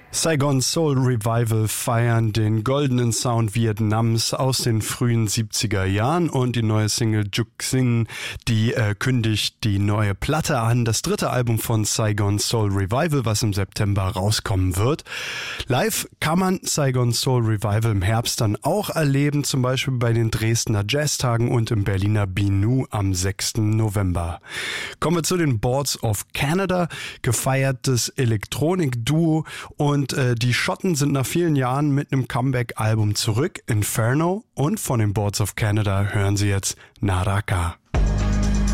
Saigon Soul Revival feiern den goldenen Sound Vietnams aus den frühen 70er Jahren und die neue Single Juk Sin, die kündigt die neue Platte an, das dritte Album von Saigon Soul Revival, was im September rauskommen wird. Live kann man Saigon Soul Revival im Herbst dann auch erleben, zum Beispiel bei den Dresdner Jazztagen und im Berliner Binu am 6. November. Kommen wir zu den Boards of Canada, gefeiertes Elektronik-Duo, und die Schotten sind nach vielen Jahren mit einem Comeback-Album zurück, Inferno, und von den Boards of Canada hören Sie jetzt Naraka.